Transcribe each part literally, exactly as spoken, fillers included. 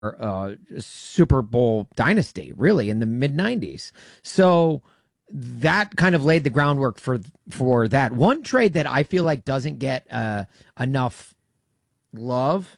uh, Super Bowl dynasty, really, in the mid nineties. So that kind of laid the groundwork for for that. One trade that I feel like doesn't get uh, enough love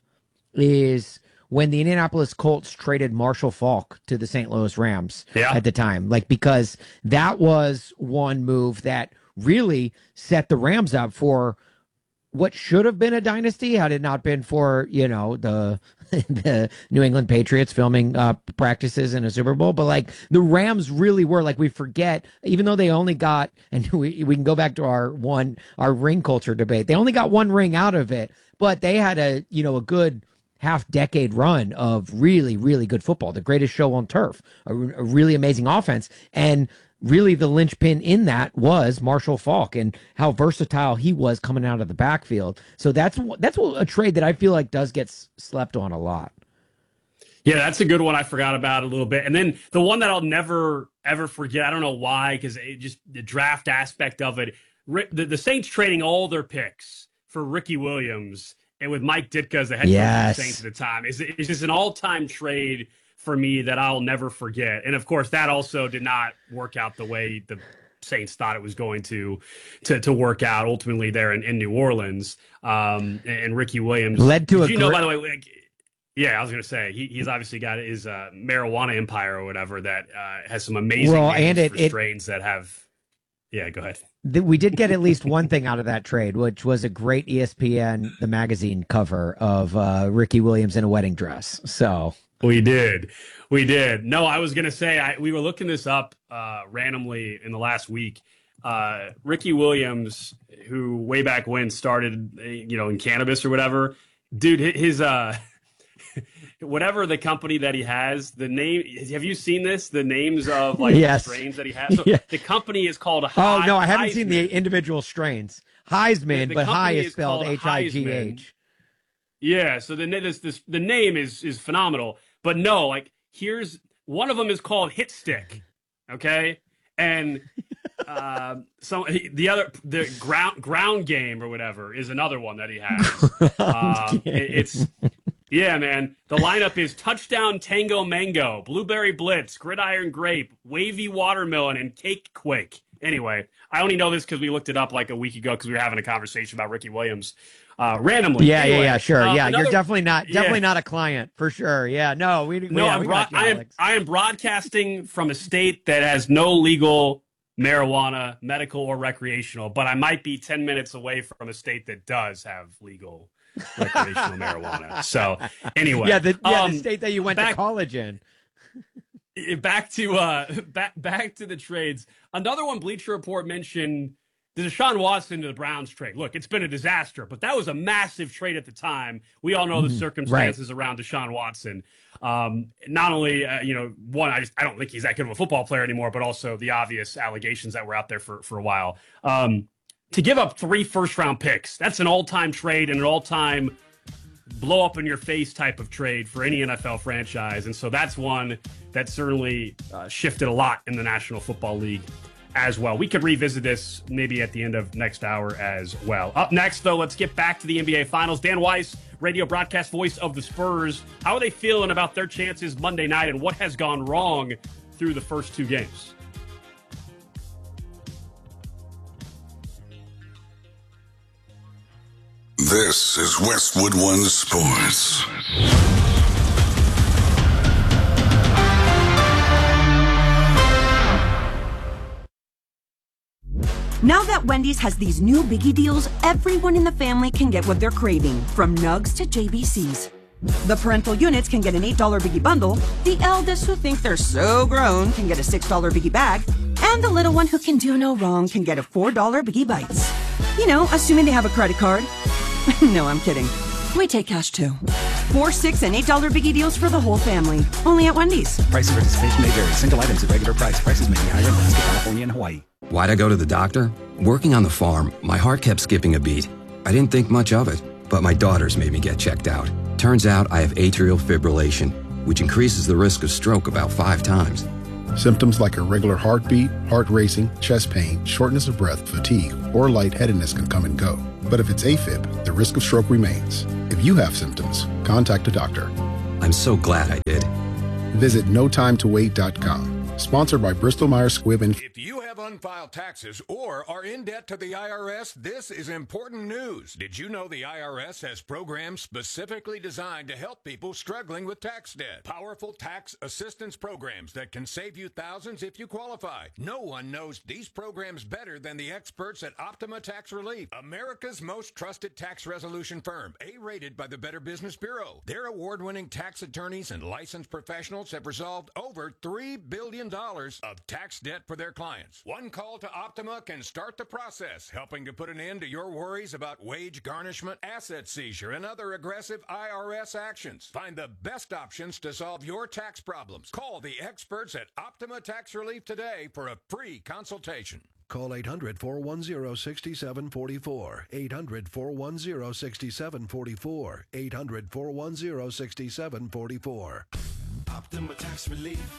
is when the Indianapolis Colts traded Marshall Faulk to the Saint Louis Rams yeah. at the time. Like, because that was one move that really set the Rams up for what should have been a dynasty had it not been for, you know, the the New England Patriots filming uh, practices in a Super Bowl. But like the Rams really were, like, we forget, even though they only got, and we, we can go back to our one, our ring culture debate. They only got one ring out of it, but they had a, you know, a good half decade run of really, really good football, the greatest show on turf, a, a really amazing offense. And really the linchpin in that was Marshall Faulk and how versatile he was coming out of the backfield. So that's that's a trade that I feel like does get slept on a lot. Yeah, that's a good one. I forgot about a little bit. And then the one that I'll never, ever forget, I don't know why, because it just the draft aspect of it, the, the Saints trading all their picks for Ricky Williams and with Mike Ditka as the head coach yes. of the Saints at the time. It's, it's just an all-time trade for me that I'll never forget. And of course, that also did not work out the way the Saints thought it was going to to, to work out ultimately there in, in New Orleans. Um, and, and Ricky Williams led to did a you know, gr- by the way, like, yeah, I was going to say, he, he's obviously got his uh, marijuana empire or whatever that uh, has some amazing well, names and it, for it, strains that have, yeah, go ahead. We did get at least one thing out of that trade, which was a great E S P N, the magazine cover of uh, Ricky Williams in a wedding dress. So we did. We did. No, I was going to say, I, we were looking this up uh, randomly in the last week. Uh, Ricky Williams, who way back when started, you know, in cannabis or whatever, dude, his, uh, whatever the company that he has, the name, have you seen this? The names of like yes. the strains that he has? So yeah. The company is called High, Oh, no, I haven't Heisman. seen the individual strains. Heisman, the but High is is spelled H I G H. Yeah, so the, this, this, the name is is phenomenal. But no, like, here's, one of them is called Hit Stick, okay? And uh, so the other, the ground ground game or whatever is another one that he has. Um, it, it's, yeah, man. The lineup is Touchdown Tango Mango, Blueberry Blitz, Gridiron Grape, Wavy Watermelon, and Cake Quake. Anyway, I only know this because we looked it up like a week ago because we were having a conversation about Ricky Williams uh, randomly. Yeah, anyway, yeah, yeah, sure. uh, yeah, another, you're definitely not definitely yeah. not a client for sure. Yeah, no, we, we no, yeah, I'm we broad- got you, I am Alex. I am broadcasting from a state that has no legal marijuana, medical or recreational, but I might be ten minutes away from a state that does have legal recreational marijuana. So anyway, yeah, the, yeah, um, the state that you went back, to college in. Back to uh, back back to the trades. Another one, Bleacher Report mentioned the Deshaun Watson to the Browns trade. Look, it's been a disaster, but that was a massive trade at the time. We all know the circumstances right. around Deshaun Watson. Um, not only, uh, you know, one, I just I don't think he's that good of a football player anymore, but also the obvious allegations that were out there for for a while. Um, to give up three first round picks, that's an all time trade and an all time blow up in your face type of trade for any N F L franchise. And so that's one that certainly uh, shifted a lot in the National Football League as well. We could revisit this maybe at the end of next hour as well. Up next, though, let's get back to the N B A Finals. Dan Weiss, radio broadcast voice of the Spurs. How are they feeling about their chances Monday night and what has gone wrong through the first two games? This is Westwood One Sports. Now that Wendy's has these new biggie deals, everyone in the family can get what they're craving, from nugs to J B Cs. The parental units can get an eight dollar biggie bundle, the eldest who think they're so grown can get a six dollar biggie bag, and the little one who can do no wrong can get a four dollar biggie bites. You know, assuming they have a credit card. No, I'm kidding. We take cash too. Four, six, and eight dollar biggie deals for the whole family. Only at Wendy's. Price of participation may vary. Single items at regular price. Prices may be higher in Alaska, California, and Hawaii. Why'd I go to the doctor? Working on the farm, my heart kept skipping a beat. I didn't think much of it, but my daughters made me get checked out. Turns out I have atrial fibrillation, which increases the risk of stroke about five times. Symptoms like irregular heartbeat, heart racing, chest pain, shortness of breath, fatigue, or lightheadedness can come and go. But if it's AFib, the risk of stroke remains. If you have symptoms, contact a doctor. I'm so glad I did. Visit no time to wait dot com. Sponsored by Bristol Myers Squibb and... If you have unfiled taxes or are in debt to the I R S, this is important news. Did you know the I R S has programs specifically designed to help people struggling with tax debt? Powerful tax assistance programs that can save you thousands if you qualify. No one knows these programs better than the experts at Optima Tax Relief, America's most trusted tax resolution firm, A-rated by the Better Business Bureau. Their award-winning tax attorneys and licensed professionals have resolved over three billion dollars of tax debt for their clients. One call to Optima can start the process, helping to put an end to your worries about wage garnishment, asset seizure, and other aggressive I R S actions. Find the best options to solve your tax problems. Call the experts at Optima Tax Relief today for a free consultation. Call eight hundred, four one zero, six seven four four. eight hundred, four one zero, six seven four four. eight hundred, four one zero, six seven four four. Optima Tax Relief.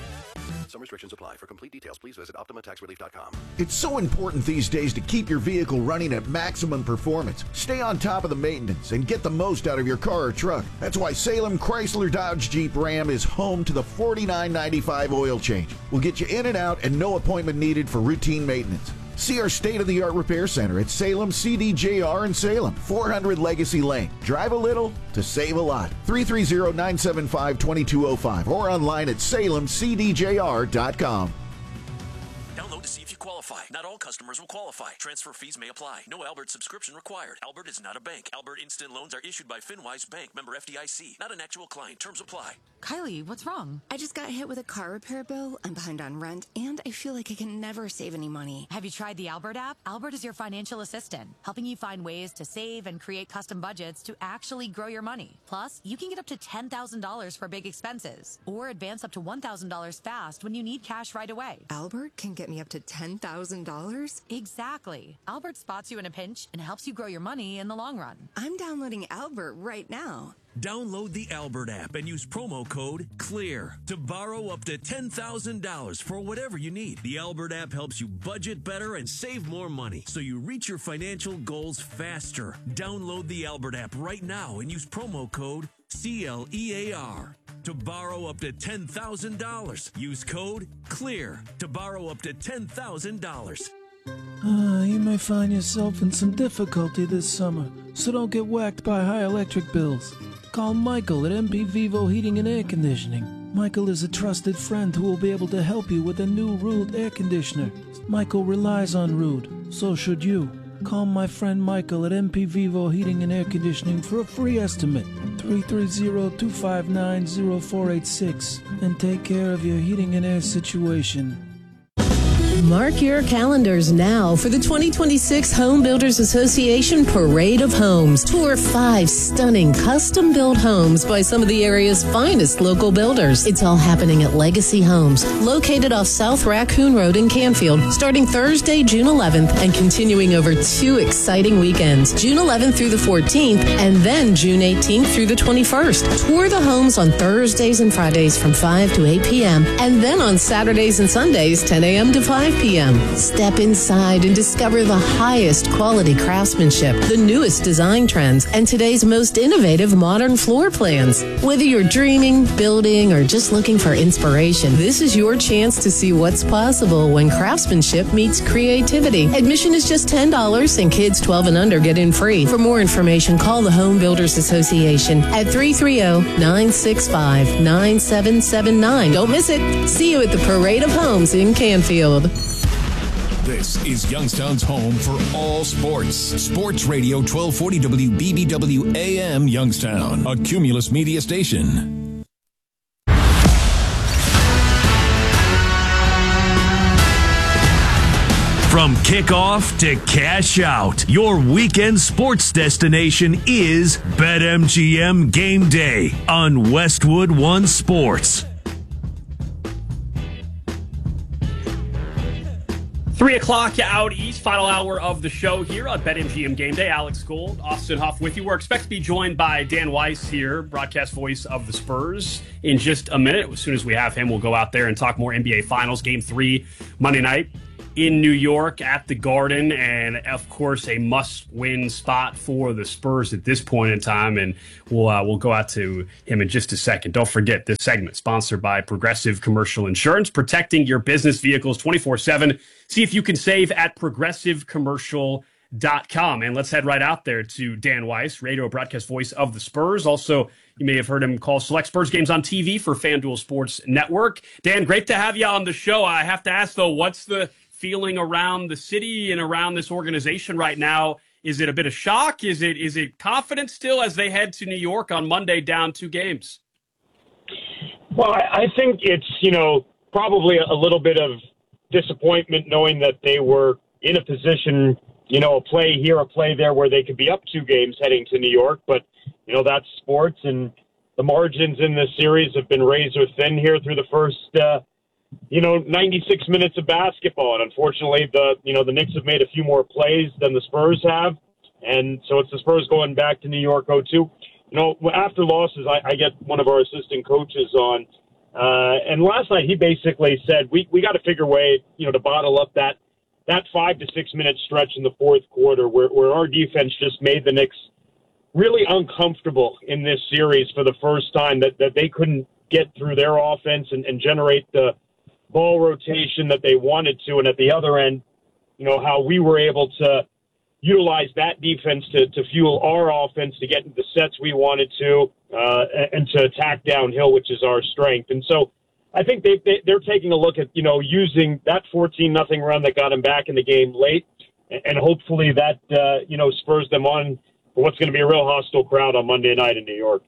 Some restrictions apply. For complete details, please visit Optima Tax Relief dot com. It's so important these days to keep your vehicle running at maximum performance. Stay on top of the maintenance and get the most out of your car or truck. That's why Salem Chrysler Dodge Jeep Ram is home to the forty-nine ninety-five oil change. We'll get you in and out and no appointment needed for routine maintenance. See our state-of-the-art repair center at Salem C D J R in Salem, four hundred Legacy Lane. Drive a little to save a lot. three three zero, nine seven five, two two zero five or online at salem c d j r dot com. Download to see if you qualify. Not all customers will qualify. Transfer fees may apply. No Albert subscription required. Albert is not a bank. Albert Instant Loans are issued by FinWise Bank, member F D I C. Not an actual client. Terms apply. Kylie, what's wrong? I just got hit with a car repair bill. I'm behind on rent, and I feel like I can never save any money. Have you tried the Albert app? Albert is your financial assistant, helping you find ways to save and create custom budgets to actually grow your money. Plus, you can get up to ten thousand dollars for big expenses, or advance up to one thousand dollars fast when you need cash right away. Albert can get me up to ten thousand dollars? Exactly. Albert spots you in a pinch and helps you grow your money in the long run. I'm downloading Albert right now. Download the Albert app and use promo code CLEAR to borrow up to ten thousand dollars for whatever you need. The Albert app helps you budget better and save more money so you reach your financial goals faster. Download the Albert app right now and use promo code C L E A R to borrow up to ten thousand dollars. Use code CLEAR to borrow up to ten thousand dollars. Uh, you may find yourself in some difficulty this summer, so don't get whacked by high electric bills. Call Michael at M P Vivo Heating and Air Conditioning. Michael is a trusted friend who will be able to help you with a new Rude air conditioner. Michael relies on Rude, so should you. Call my friend Michael at M P Vivo Heating and Air Conditioning for a free estimate. three three zero, two five nine, zero four eight six and take care of your heating and air situation. Mark your calendars now for the twenty twenty-six Home Builders Association Parade of Homes. Tour five stunning custom-built homes by some of the area's finest local builders. It's all happening at Legacy Homes, located off South Raccoon Road in Canfield, starting Thursday, June eleventh, and continuing over two exciting weekends, June eleventh through the fourteenth, and then June eighteenth through the twenty-first. Tour the homes on Thursdays and Fridays from five to eight p.m., and then on Saturdays and Sundays, ten a.m. to five p.m. Step inside and discover the highest quality craftsmanship, the newest design trends, and today's most innovative modern floor plans. Whether you're dreaming, building, or just looking for inspiration, this is your chance to see what's possible when craftsmanship meets creativity. Admission is just ten dollars, and kids twelve and under get in free. For more information, call the Home Builders Association at three three zero, nine six five, nine seven seven nine. Don't miss it. See you at the Parade of Homes in Canfield. This is Youngstown's home for all sports. Sports Radio twelve forty W B B W A M Youngstown, a Cumulus media station. From kickoff to cash out, your weekend sports destination is BetMGM Game Day on Westwood One Sports. Three o'clock out east, final hour of the show here on BetMGM Game Day. Alex Gold, Austin Huff with you. We're expected to be joined by Dan Weiss here, broadcast voice of the Spurs, in just a minute. As soon as we have him, we'll go out there and talk more N B A Finals. Game three, Monday night in New York at the Garden, and of course a must-win spot for the Spurs at this point in time. And we'll uh, we'll go out to him in just a second. Don't forget this segment sponsored by Progressive Commercial Insurance, protecting your business vehicles twenty-four seven. See if you can save at progressive commercial dot com. And let's head right out there to Dan Weiss, radio broadcast voice of the Spurs. Also, you may have heard him call select Spurs games on T V for FanDuel Sports Network. Dan, great to have you on the show. I have to ask, though, what's the feeling around the city and around this organization right now? Is it a bit of shock? Is it is it confidence still as they head to New York on Monday down two games? Well, I, I think it's, you know, probably a little bit of disappointment knowing that they were in a position, you know, a play here, a play there where they could be up two games heading to New York. But, you know, that's sports, and the margins in this series have been razor thin here through the first uh, you know, ninety-six minutes of basketball. And unfortunately, the, you know, the Knicks have made a few more plays than the Spurs have. And so it's the Spurs going back to New York oh two. You know, after losses, I, I get one of our assistant coaches on. Uh, and last night he basically said, we, we got to figure a way, you know, to bottle up that, that five to six minute stretch in the fourth quarter where, where our defense just made the Knicks really uncomfortable in this series for the first time, that, that they couldn't get through their offense and, and generate the ball rotation that they wanted to. And at the other end, you know, how we were able to utilize that defense to, to fuel our offense to get into the sets we wanted to, uh, and to attack downhill, which is our strength. And so I think they, they, they're taking a look at, you know, using that fourteen nothing run that got them back in the game late. And hopefully that, uh, you know, spurs them on for what's going to be a real hostile crowd on Monday night in New York.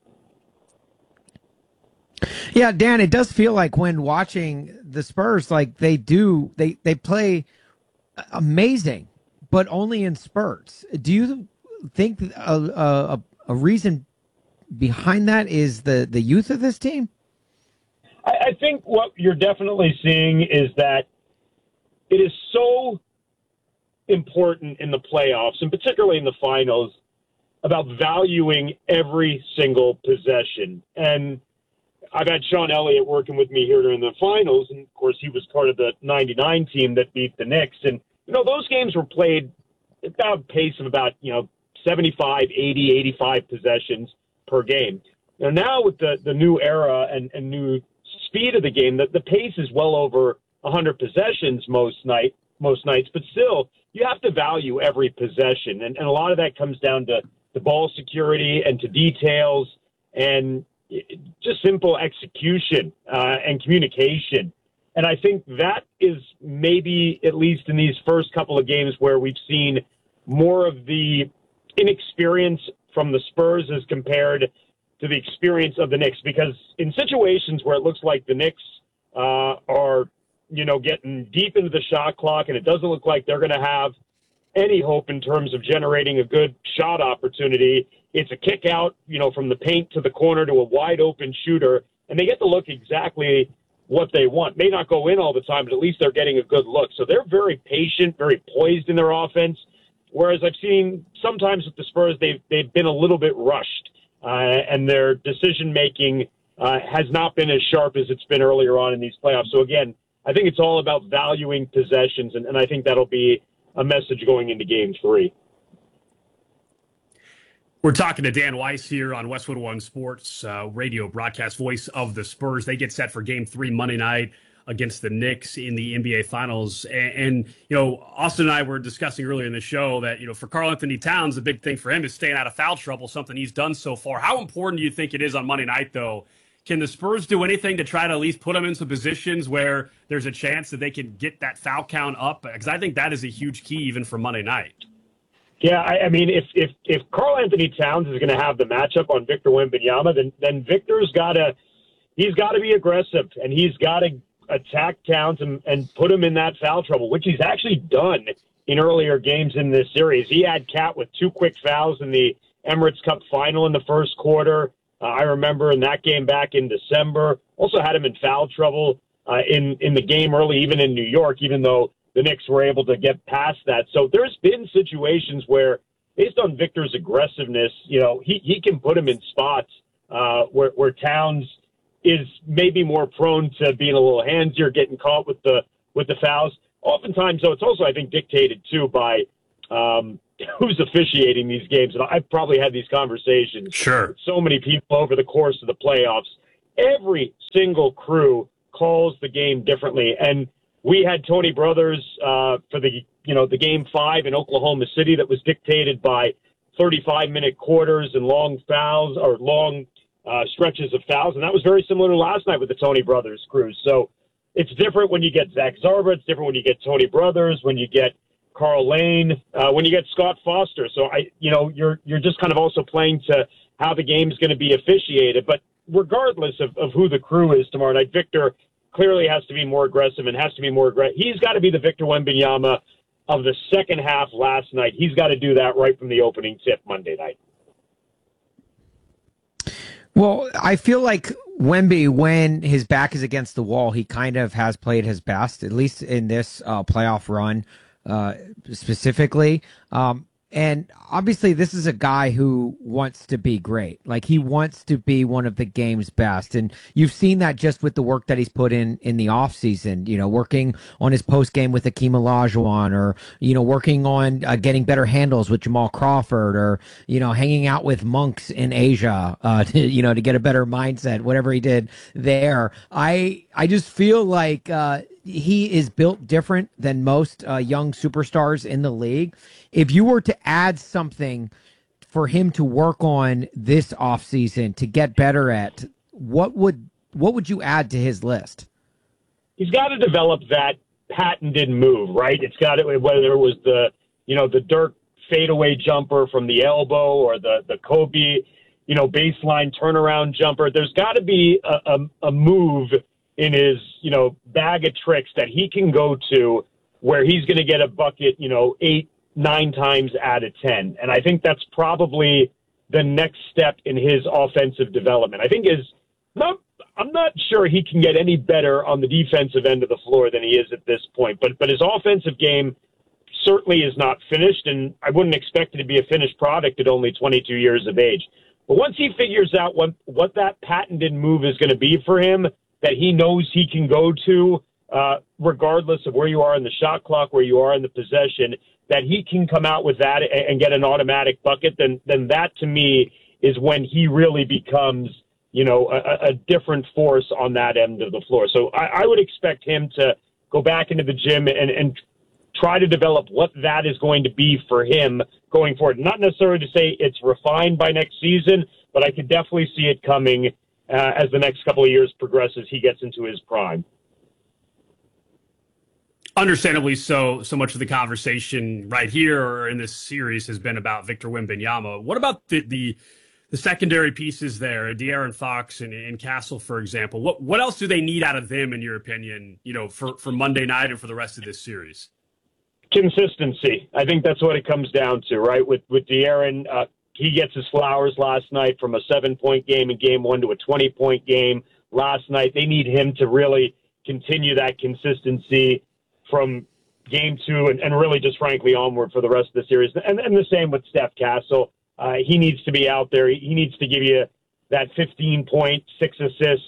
Yeah, Dan, it does feel like when watching the Spurs, like they do, they, they play amazing, but only in spurts. Do you think a, a, a reason behind that is the, the youth of this team? I, I think what you're definitely seeing is that it is so important in the playoffs, and particularly in the finals, about valuing every single possession. And I've had Sean Elliott working with me here during the finals, and of course he was part of the ninety-nine team that beat the Knicks. And, you know, those games were played at about a pace of about, you know, seventy-five, eighty, eighty-five possessions per game. Now, now with the, the new era and, and new speed of the game, the, the pace is well over one hundred possessions most night, most nights, but still, you have to value every possession. And, and a lot of that comes down to the ball security and to details and just simple execution uh, and communication. And I think that is maybe, at least in these first couple of games, where we've seen more of the inexperience from the Spurs as compared to the experience of the Knicks. Because in situations where it looks like the Knicks uh, are, you know, getting deep into the shot clock and it doesn't look like they're going to have any hope in terms of generating a good shot opportunity, it's a kick out, you know, from the paint to the corner to a wide open shooter, and they get to look exactly what they want. May not go in all the time, but at least they're getting a good look. So they're very patient, very poised in their offense. Whereas I've seen sometimes with the Spurs, they've, they've been a little bit rushed, uh, and their decision making uh, has not been as sharp as it's been earlier on in these playoffs. So again, I think it's all about valuing possessions, and, and I think that'll be a message going into game three. We're talking to Dan Weiss here on Westwood One Sports, uh, radio broadcast voice of the Spurs. They get set for game three Monday night against the Knicks in the N B A Finals. And, and, you know, Austin and I were discussing earlier in the show that, you know, for Karl-Anthony Towns, the big thing for him is staying out of foul trouble, something he's done so far. How important do you think it is on Monday night, though? Can the Spurs do anything to try to at least put them into positions where there's a chance that they can get that foul count up? Because I think that is a huge key even for Monday night. Yeah, I, I mean, if if if Karl-Anthony Towns is going to have the matchup on Victor Wembanyama, then then Victor's got to he's got to be aggressive, and he's got to attack Towns and, and put him in that foul trouble, which he's actually done in earlier games in this series. He had Cat with two quick fouls in the Emirates Cup final in the first quarter. Uh, I remember in that game back in December. Also had him in foul trouble uh, in in the game early, even in New York, even though the Knicks were able to get past that. So there's been situations where, based on Victor's aggressiveness, you know, he, he can put him in spots uh, where, where Towns is maybe more prone to being a little handier, getting caught with the with the fouls. oftentimes, though, it's also, I think, dictated, too, by um, who's officiating these games. And I've probably had these conversations sure. with so many people over the course of the playoffs. Every single crew calls the game differently. And we had Tony Brothers uh, for the, you know, the game five in Oklahoma City that was dictated by thirty-five minute quarters and long fouls or long uh, stretches of fouls. And that was very similar to last night with the Tony Brothers crews. So it's different when you get Zach Zarba. It's different when you get Tony Brothers, when you get Carl Lane, uh, when you get Scott Foster. So I, you know, you're, you're just kind of also playing to how the game's going to be officiated. But regardless of, of who the crew is tomorrow night, Victor clearly has to be more aggressive and has to be more aggressive. He's got to be the Victor Wembanyama of the second half last night. He's got to do that right from the opening tip Monday night. Well, I feel like Wemby, when his back is against the wall, he kind of has played his best, at least in this uh, playoff run uh, specifically. Um, and obviously, this is a guy who wants to be great. Like, he wants to be one of the game's best. And you've seen that just with the work that he's put in in the offseason, you know, working on his post game with Akeem Olajuwon, or, you know, working on uh, getting better handles with Jamal Crawford, or, you know, hanging out with monks in Asia, uh, to, you know, to get a better mindset, whatever he did there. I, I just feel like uh, he is built different than most uh, young superstars in the league. If you were to add something for him to work on this offseason to get better at, what would what would you add to his list? He's got to develop that patented move, right? It's got to, whether it was the, you know, the Dirk fadeaway jumper from the elbow, or the, the Kobe, you know, baseline turnaround jumper. There's got to be a, a, a move in his, you know, bag of tricks that he can go to where he's going to get a bucket, you know, eight, nine times out of ten. And I think that's probably the next step in his offensive development. I think is not, I'm not sure he can get any better on the defensive end of the floor than he is at this point, but, but his offensive game certainly is not finished, and I wouldn't expect it to be a finished product at only twenty-two years of age. But once he figures out what, what that patented move is going to be for him, that he knows he can go to, uh, regardless of where you are in the shot clock, where you are in the possession, that he can come out with that and get an automatic bucket, then then that to me is when he really becomes, you know, a, a different force on that end of the floor. So I, I would expect him to go back into the gym and, and try to develop what that is going to be for him going forward. Not necessarily to say it's refined by next season, but I could definitely see it coming uh, as the next couple of years progresses, he gets into his prime. Understandably so, so much of the conversation right here or in this series has been about Victor Wembanyama. What about the the, the secondary pieces there, De'Aaron Fox and, and Castle, for example? What what else do they need out of them, in your opinion, you know, for, for Monday night and for the rest of this series? Consistency. I think that's what it comes down to, right? With with De'Aaron, uh, he gets his flowers last night from a seven-point game in game one to a twenty-point game last night. They need him to really continue that consistency from game two and, and really just frankly onward for the rest of the series. And, and the same with Steph Castle. Uh, he needs to be out there. He needs to give you that fifteen point, six assists,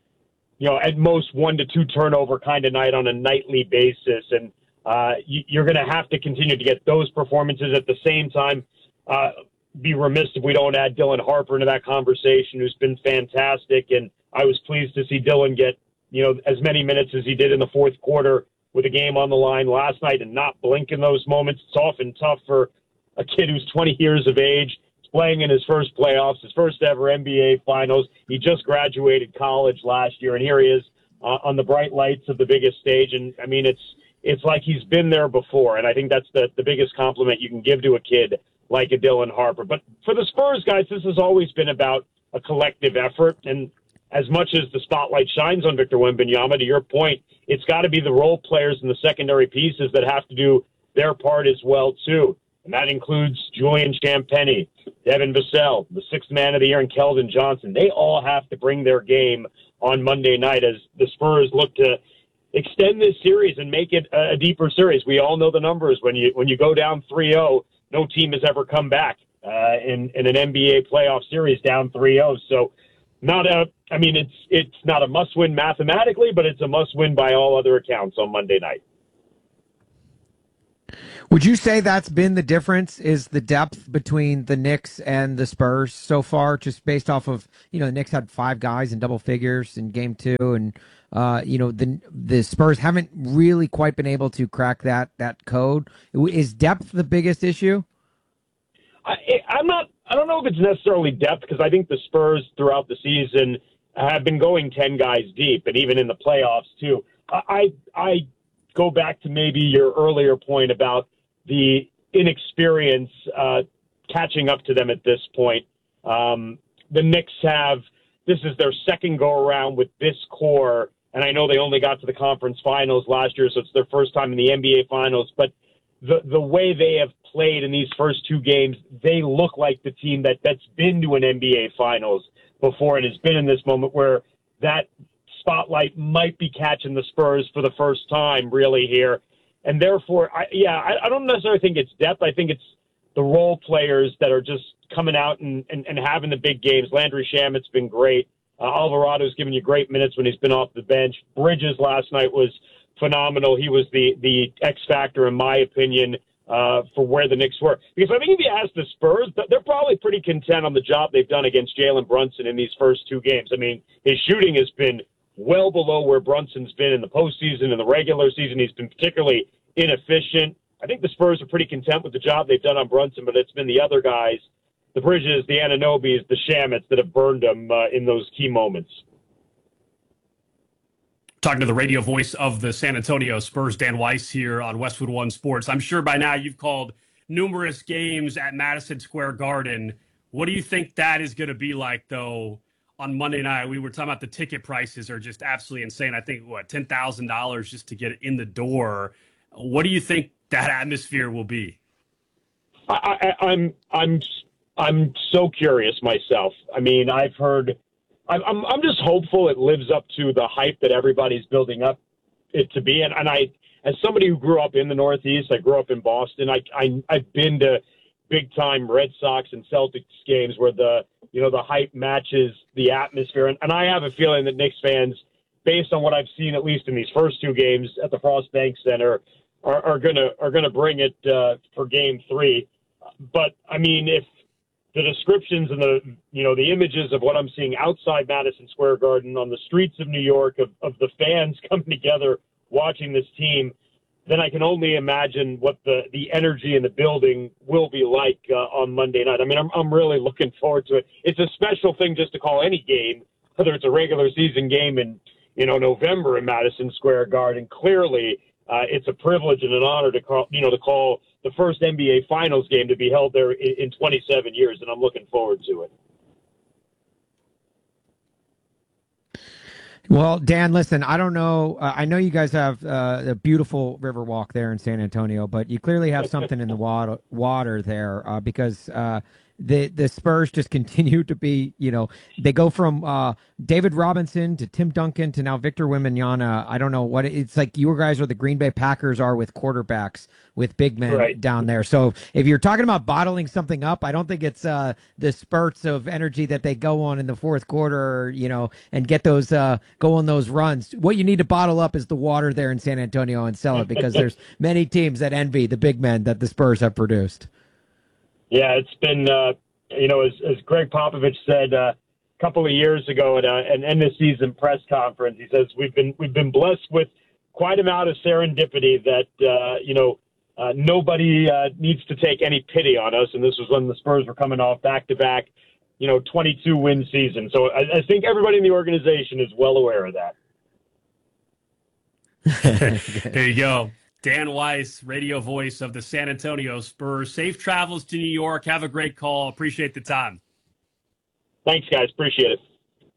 you know, at most one to two turnover kind of night on a nightly basis. And uh, you, you're going to have to continue to get those performances. At the same time, uh, be remiss if we don't add Dylan Harper into that conversation, who's been fantastic. And I was pleased to see Dylan get, you know, as many minutes as he did in the fourth quarter with a game on the line last night and not blink in those moments. It's often tough for a kid who's twenty years of age. He's playing in his first playoffs, his first ever N B A finals. He just graduated college last year, and here he is uh, on the bright lights of the biggest stage. And, I mean, it's it's like he's been there before, and I think that's the, the biggest compliment you can give to a kid like a Dylan Harper. But for the Spurs, guys, this has always been about a collective effort, and as much as the spotlight shines on Victor Wembanyama, to your point, it's got to be the role players and the secondary pieces that have to do their part as well, too. And that includes Julian Champagnie, Devin Vassell, the sixth man of the year, and Keldon Johnson. They all have to bring their game on Monday night as the Spurs look to extend this series and make it a deeper series. We all know the numbers. When you when you go down three oh, no team has ever come back uh, in, in an N B A playoff series down three oh. So not a, I mean, it's it's not a must-win mathematically, but it's a must-win by all other accounts on Monday night. Would you say that's been the difference, is the depth between the Knicks and the Spurs so far, just based off of, you know, the Knicks had five guys in double figures in game two, and, uh, you know, the the Spurs haven't really quite been able to crack that that code. Is depth the biggest issue? I, I'm not, I don't know if it's necessarily depth, because I think the Spurs throughout the season have been going ten guys deep, and even in the playoffs too. I, I go back to maybe your earlier point about the inexperience uh, catching up to them at this point. Um, the Knicks have, this is their second go around with this core, and I know they only got to the conference finals last year, so it's their first time in the N B A finals, but the the way they have played in these first two games, they look like the team that, that's been to an N B A finals before and has been in this moment where that spotlight might be catching the Spurs for the first time really here. And therefore, I, yeah, I, I don't necessarily think it's depth. I think it's the role players that are just coming out and, and, and having the big games. Landry Shamit's been great. Uh, Alvarado's given you great minutes when he's been off the bench. Bridges last night was phenomenal. He was the, the X factor, in my opinion, uh, for where the Knicks were. Because I think if you ask the Spurs, they're probably pretty content on the job they've done against Jalen Brunson in these first two games. I mean, his shooting has been well below where Brunson's been in the postseason. In the regular season, he's been particularly inefficient. I think the Spurs are pretty content with the job they've done on Brunson, but it's been the other guys, the Bridges, the Anunobys, the Shamits, that have burned them uh, in those key moments. Talking to the radio voice of the San Antonio Spurs, Dan Weiss, here on Westwood One Sports. I'm sure by now you've called numerous games at Madison Square Garden. What do you think that is going to be like, though, on Monday night? We were talking about the ticket prices are just absolutely insane. I think, what, ten thousand dollars just to get in the door. What do you think that atmosphere will be? I, I, I'm I'm I'm so curious myself. I mean, I've heard. I'm I'm just hopeful it lives up to the hype that everybody's building up it to be. And, and I, as somebody who grew up in the Northeast, I grew up in Boston. I, I I've been to big time Red Sox and Celtics games where the you know the hype matches the atmosphere. And, and I have a feeling that Knicks fans, based on what I've seen at least in these first two games at the Frost Bank Center, are, are gonna are gonna bring it uh, for Game Three. But I mean, if the descriptions and the, you know, the images of what I'm seeing outside Madison Square Garden on the streets of New York of, of the fans coming together watching this team, then I can only imagine what the, the energy in the building will be like uh, on Monday night. I mean, I'm, I'm really looking forward to it. It's a special thing just to call any game, whether it's a regular season game in, you know, November in Madison Square Garden. Clearly, uh, it's a privilege and an honor to call, you know, to call the first N B A Finals game to be held there in, in twenty-seven years, and I'm looking forward to it. Well, Dan, listen, I don't know. Uh, I know you guys have uh, a beautiful river walk there in San Antonio, but you clearly have something in the water, water there uh, because uh, the the Spurs just continue to be, you know, they go from uh, David Robinson to Tim Duncan to now Victor Wembanyama. I don't know what it, it's like. You guys are the Green Bay Packers are with quarterbacks, with big men right down there. So if you're talking about bottling something up, I don't think it's uh, the spurts of energy that they go on in the fourth quarter, you know, and get those uh, go on those runs. What you need to bottle up is the water there in San Antonio and sell it, because there's many teams that envy the big men that the Spurs have produced. Yeah, it's been, uh, you know, as, as Greg Popovich said uh, a couple of years ago at a, an end of season press conference, he says we've been we've been blessed with quite amount of serendipity that uh, you know uh, nobody uh, needs to take any pity on us. And this was when the Spurs were coming off back to back, you know, twenty-two win season. So I, I think everybody in the organization is well aware of that. There you go. Dan Weiss, radio voice of the San Antonio Spurs. Safe travels to New York. Have a great call. Appreciate the time. Thanks, guys. Appreciate it.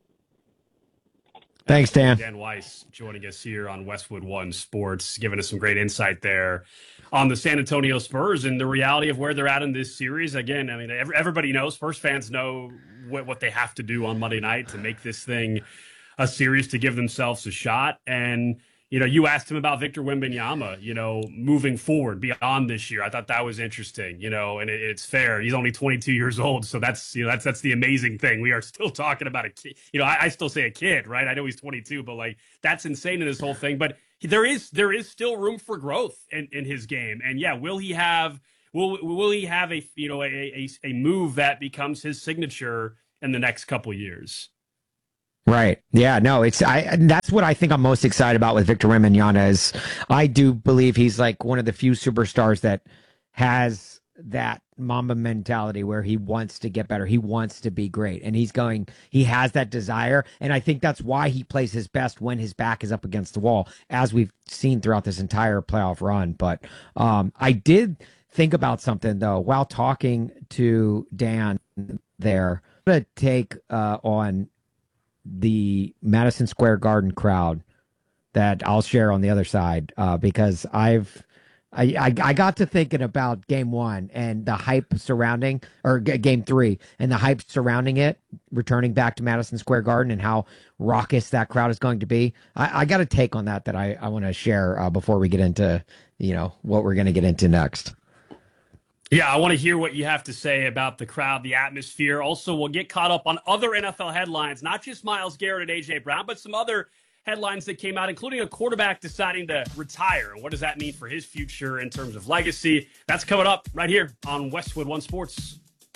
Thanks, Dan. Dan Weiss joining us here on Westwood One Sports, giving us some great insight there on the San Antonio Spurs and the reality of where they're at in this series. Again, I mean, everybody knows, Spurs fans know what, what they have to do on Monday night to make this thing a series, to give themselves a shot. And you know, you asked him about Victor Wembanyama, you know, moving forward beyond this year. I thought that was interesting, you know, and it, it's fair. He's only twenty-two years old. So that's, you know, that's, that's the amazing thing. We are still talking about a kid. You know, I, I still say a kid, right? I know he's twenty-two, but like, that's insane in this whole thing. But there is, there is still room for growth in, in his game. And yeah, will he have, will, will he have a, you know, a, a, a move that becomes his signature in the next couple years? Right. Yeah, no, it's I that's what I think I'm most excited about with Victor Wembanyama is I do believe he's like one of the few superstars that has that Mamba mentality where he wants to get better. He wants to be great. And he's going, he has that desire. And I think that's why he plays his best when his back is up against the wall, as we've seen throughout this entire playoff run. But um, I did think about something, though, while talking to Dan there. I'm going to take uh, on the Madison Square Garden crowd that I'll share on the other side uh, because I've I, I I got to thinking about game one and the hype surrounding or g- game three and the hype surrounding it, returning back to Madison Square Garden and how raucous that crowd is going to be. I, I got a take on that that I, I want to share uh, before we get into, you know, what we're going to get into next. Yeah, I want to hear what you have to say about the crowd, the atmosphere. Also, we'll get caught up on other N F L headlines, not just Myles Garrett and A J Brown, but some other headlines that came out, including a quarterback deciding to retire. What does that mean for his future in terms of legacy? That's coming up right here on Westwood One Sports.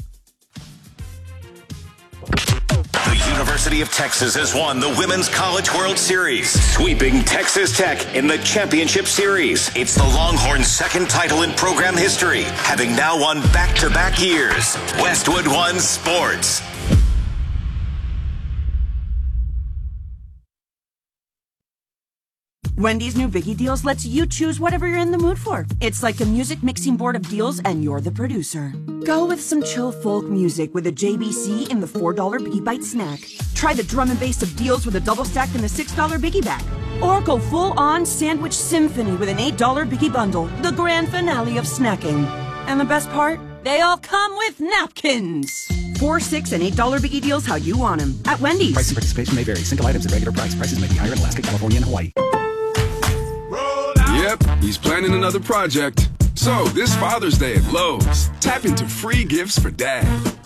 The University of Texas has won the Women's College World Series, sweeping Texas Tech in the championship series. It's the Longhorns' second title in program history, having now won back-to-back years. Westwood One Sports. Wendy's new Biggie Deals lets you choose whatever you're in the mood for. It's like a music mixing board of deals, and you're the producer. Go with some chill folk music with a J B C in the four dollar Biggie Bite snack. Try the drum and bass of deals with a double stack in the six dollar Biggie Bag. Or go full-on sandwich symphony with an eight dollar Biggie Bundle, the grand finale of snacking. And the best part? They all come with napkins. Four, six, and eight dollar Biggie Deals how you want them at Wendy's. Price and participation may vary. Single items at regular price. Prices may be higher in Alaska, California, and Hawaii. Yep, he's planning another project. So, this Father's Day at Lowe's, tap into free gifts for dad.